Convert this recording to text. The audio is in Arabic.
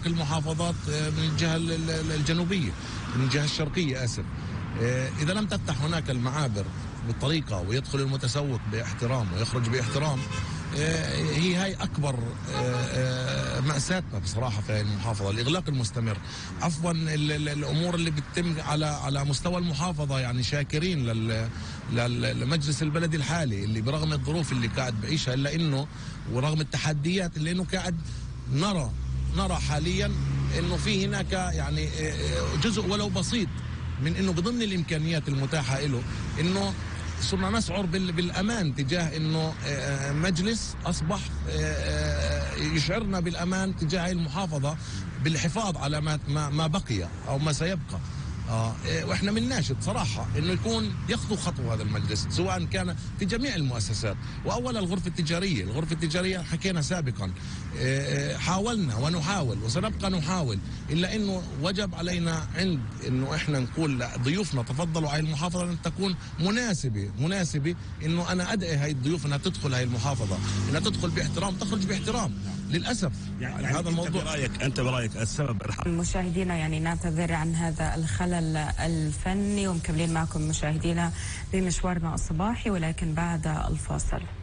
إغلاق المحافظات من الجهة الجنوبية، من الجهة الشرقية آسف. إذا لم تفتح هناك المعابر بالطريقة ويدخل المتسوق باحترام ويخرج باحترام، هي أكبر مأساتنا بصراحة في المحافظة، الإغلاق المستمر. عفوا الأمور اللي بتتم على مستوى المحافظة، يعني شاكرين لمجلس البلد الحالي اللي برغم الظروف اللي قاعد بعيشها، إلا إنه ورغم التحديات اللي إنه قاعد نرى حاليا إنه في هناك يعني جزء ولو بسيط من إنه بضمن الإمكانيات المتاحة له إنه صرنا نشعر بالأمان تجاه إنه مجلس أصبح يشعرنا بالأمان تجاه المحافظة بالحفاظ على ما بقي أو ما سيبقى. واحنا من ناشد صراحه انه ياخذوا خطوه هذا المجلس، سواء كان في جميع المؤسسات، واولا الغرفه التجاريه حكينا سابقا، حاولنا ونحاول وسنبقى نحاول، الا انه وجب علينا عند انه احنا نقول ضيوفنا تفضلوا على المحافظه ان تكون مناسبه انه انا ادعي هاي الضيوف انها تدخل هاي المحافظه، انها تدخل باحترام تخرج باحترام. للاسف يعني هذا الموضوع. انت برايك السبب مشاهدينا يعني نعتذر عن هذا الخلل الفني، ومكملين معكم مشاهدينا بمشوارنا الصباحي ولكن بعد الفاصل.